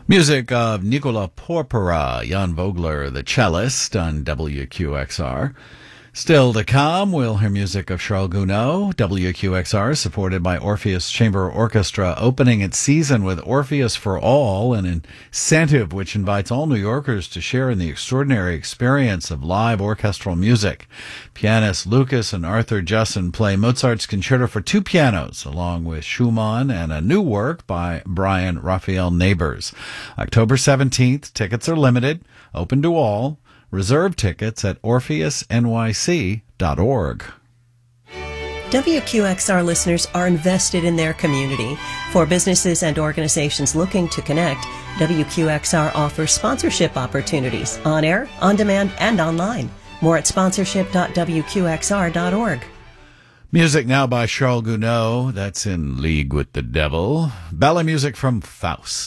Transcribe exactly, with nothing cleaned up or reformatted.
Music of Nicola Porpora, Jan Vogler, the cellist on W Q X R. Still to come, we'll hear music of Charles Gounod. W Q X R, supported by Orpheus Chamber Orchestra, opening its season with Orpheus for All, an incentive which invites all New Yorkers to share in the extraordinary experience of live orchestral music. Pianists Lucas and Arthur Jussin play Mozart's Concerto for two pianos, along with Schumann and a new work by Brian Raphael Neighbors. October seventeenth, tickets are limited, open to all. Reserve tickets at orpheus n y c dot org. W Q X R listeners are invested in their community. For businesses and organizations looking to connect, W Q X R offers sponsorship opportunities on air, on demand, and online. More at sponsorship dot w q x r dot org. Music now by Charles Gounod. That's in League with the Devil. Ballet music from Faust.